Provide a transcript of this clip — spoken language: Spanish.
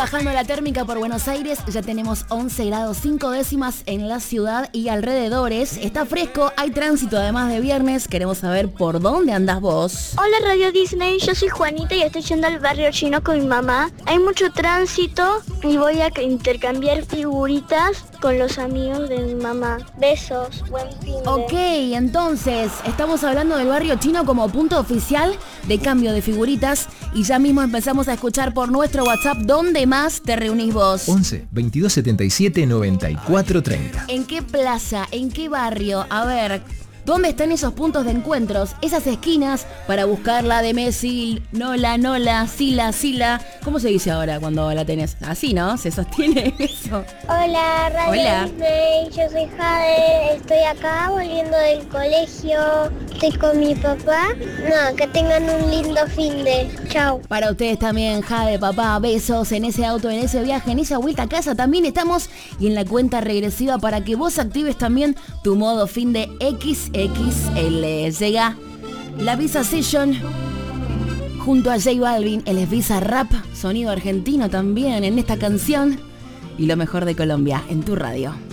bajando la térmica por Buenos Aires, ya tenemos 11 grados 5 décimas en la ciudad y alrededores. Está fresco, hay tránsito además de viernes. Queremos saber por dónde andás vos. Hola Radio Disney, yo soy Juanita y estoy yendo al barrio chino con mi mamá. Hay mucho tránsito y voy a intercambiar figuritas con los amigos de mi mamá. Besos, buen fin de... Ok, entonces, estamos hablando del barrio chino como punto oficial de cambio de figuritas y ya mismo empezamos a escuchar por nuestro WhatsApp dónde más te reunís vos. 11 22 77 94 30. ¿En qué plaza? ¿En qué barrio? A ver, ¿dónde están esos puntos de encuentros? Esas esquinas para buscarla de Messi, Nola, Sila. ¿Cómo se dice ahora cuando la tenés? Así, ¿no? Se sostiene eso. Hola Radio Hola. Disney, yo soy Jade, estoy acá volviendo del colegio, estoy con mi papá. No, que tengan un lindo fin de... Chao. Para ustedes también, Jade, papá, besos en ese auto, en ese viaje, en esa vuelta a casa también estamos y en la cuenta regresiva para que vos actives también tu modo fin de XXL. Llega la Visa Session junto a J Balvin, el es Visa Rap, sonido argentino también en esta canción y lo mejor de Colombia en tu radio.